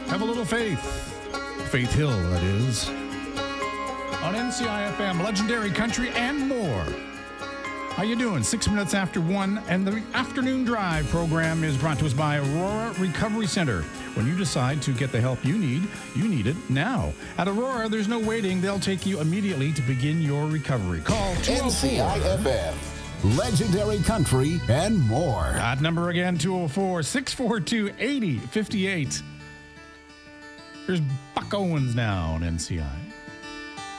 Have a little faith. Faith Hill, that is. On NCI FM, legendary country and more. How you doing? 6 minutes after 1, and the Afternoon Drive program is brought to us by Aurora Recovery Center. When you decide to get the help you need it now. At Aurora, there's no waiting. They'll take you immediately to begin your recovery. Call 204. NCI FM, legendary country and more. That number again, 204-642-8058. Here's Buck Owens now on NCI.